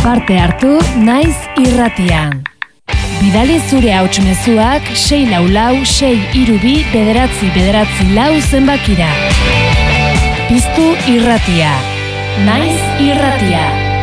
Parte hartu Naiz irratian. Bidali zure hauts-mezuak 644-632-944 zenbakira. Piztu irratia. Naiz irratia.